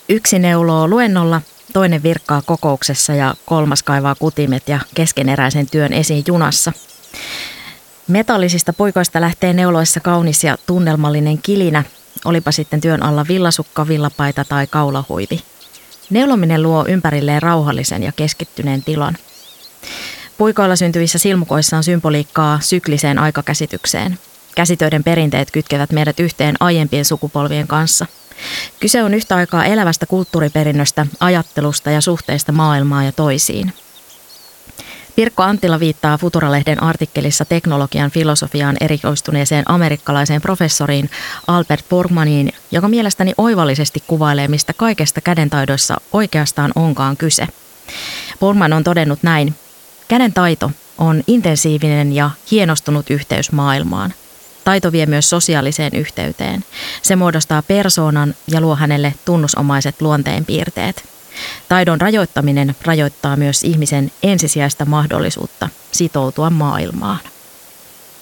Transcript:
Yksi neuloo luennolla, toinen virkkaa kokouksessa ja kolmas kaivaa kutimet ja keskeneräisen työn esiin junassa. Metallisista puikoista lähtee neuloissa kaunis ja tunnelmallinen kilinä, olipa sitten työn alla villasukka, villapaita tai kaulahuivi. Neulominen luo ympärilleen rauhallisen ja keskittyneen tilan. Puikoilla syntyvissä silmukoissa on symboliikkaa sykliseen aikakäsitykseen. Käsitöiden perinteet kytkevät meidät yhteen aiempien sukupolvien kanssa. Kyse on yhtä aikaa elävästä kulttuuriperinnöstä, ajattelusta ja suhteesta maailmaan ja toisiin. Pirkko Anttila viittaa Futura-lehden artikkelissa teknologian filosofiaan erikoistuneeseen amerikkalaiseen professoriin Albert Borgmaniin, joka mielestäni oivallisesti kuvailee, mistä kaikesta kädentaidoissa oikeastaan onkaan kyse. Borgman on todennut näin: käden taito on intensiivinen ja hienostunut yhteys maailmaan. Taito vie myös sosiaaliseen yhteyteen. Se muodostaa persoonan ja luo hänelle tunnusomaiset luonteenpiirteet. Taidon rajoittaminen rajoittaa myös ihmisen ensisijaista mahdollisuutta sitoutua maailmaan.